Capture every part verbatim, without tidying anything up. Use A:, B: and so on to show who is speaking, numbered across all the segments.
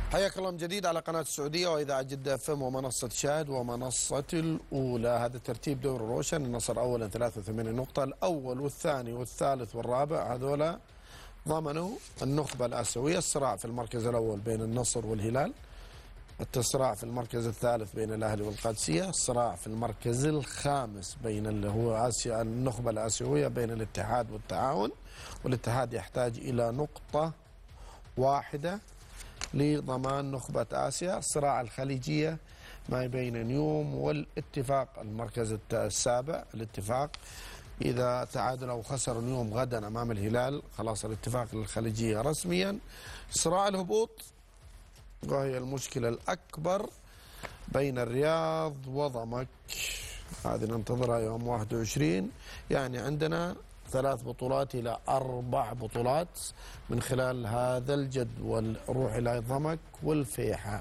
A: حياك الله من جديد على قناة السعودية وإذاعة جدة اف ام ومنصة شاهد ومنصة الأولى. هذا ترتيب دوري روشن. النصر أولا ثلاثة وثمانين نقطة، الأول والثاني والثالث والرابع هذولا ضمنوا النخبة الآسيوية. الصراع في المركز الأول بين النصر والهلال، الصراع في المركز الثالث بين الأهلي والقادسية، الصراع في المركز الخامس بين اللي هو آسيا النخبة الآسيوية بين الاتحاد والتعاون، والاتحاد يحتاج إلى نقطة واحدة لضمان نخبة آسيا. الصراع الخليجية ما بين نيوم والاتفاق المركز السابع. الاتفاق إذا تعادل أو خسر نيوم غدا أمام الهلال خلاص الاتفاق الخليجية رسميا. صراع الهبوط وهي المشكلة الأكبر بين الرياض وضمك، هذه ننتظرها يوم واحد وعشرين. يعني عندنا ثلاث بطولات إلى أربع بطولات من خلال هذا الجدول. نروح إلى ضمك والفيحة.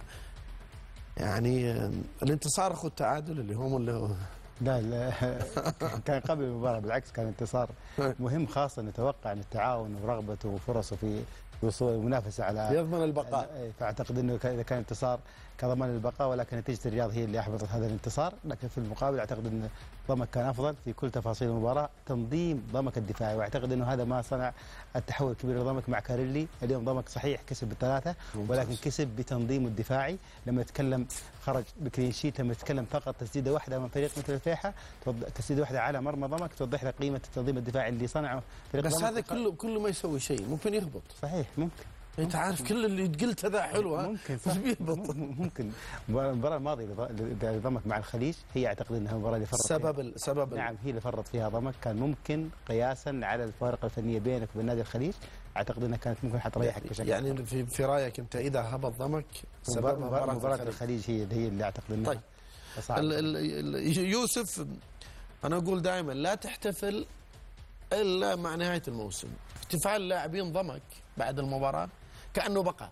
A: يعني الانتصار أخو التعادل اللي هم اللي هو
B: لا لا كان قبل المباراة بالعكس كان انتصار مهم، خاصة نتوقع أن التعاون ورغبته وفرصه في وصول المنافسة على
A: يضمن البقاء.
B: فأعتقد أنه إذا كان انتصار كضمان البقاء، ولكن نتيجة الرياض هي اللي أحبطت هذا الانتصار. لكن في المقابل أعتقد أن ضمك كان أفضل في كل تفاصيل المباراة، تنظيم ضمك الدفاعي، وأعتقد أنه هذا ما صنع التحول الكبير لضمك مع كاريلي. اليوم ضمك صحيح كسب بالثلاثة، ولكن كسب بتنظيمه الدفاعي. لما يتكلم خرج بكلين شيت، لما يتكلم فقط تسديدة واحدة من فريق مثل الفيحة، تسديدة واحدة على مرمى ضمك توضح لك قيمة التنظيم الدفاعي اللي صنعه فريق
A: بس
B: ضمك.
A: هذا كله كله ما يسوي شيء، ممكن يهبط.
B: صحيح ممكن.
A: انت عارف كل اللي قلت هذا حلو.
B: ممكن صح. ممكن. المباراة الماضية لضمك مع الخليج هي اعتقد انها المباراة اللي فرط
A: سبب
B: فيها.
A: سبب
B: نعم هي اللي فرط فيها ضمك. كان ممكن قياسا على الفوارق الفنية بينك وبين نادي الخليج، اعتقد انها كانت ممكن حتريحك بشكل
A: يعني في في رايك انت اذا هبط ضمك سبب
B: مباراة, مباراة الخليج هي هي اللي اعتقد انها
A: طيب. ال ال يوسف، انا اقول دائما لا تحتفل الا مع نهاية الموسم. احتفال لاعبين ضمك بعد المباراة كأنه بقى،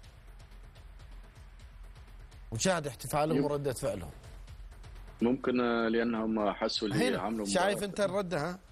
A: وشاهد احتفالهم وردة فعلهم.
C: ممكن لأنهم حسوا اللي عملوا.
A: شايف أنت الردة؟ ها